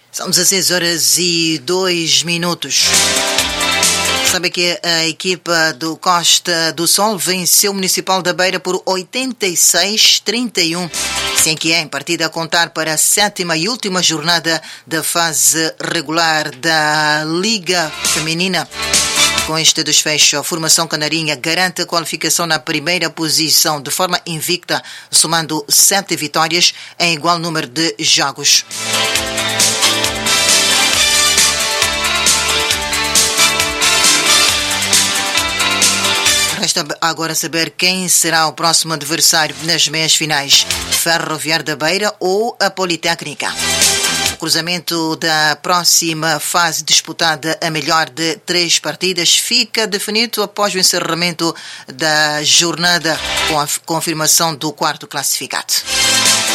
São 16h02. Sabe que a equipa do Costa do Sol venceu o Municipal da Beira por 86-31. Assim que é em partida a contar para a 7ª e última jornada da fase regular da Liga Feminina. Com este desfecho, a formação canarinha garante a qualificação na primeira posição de forma invicta, somando 7 vitórias em igual número de jogos. Resta agora saber quem será o próximo adversário nas meias finais, Ferroviário da Beira ou a Politécnica. O cruzamento da próxima fase disputada a melhor de 3 partidas fica definido após o encerramento da jornada com a confirmação do 4º classificado.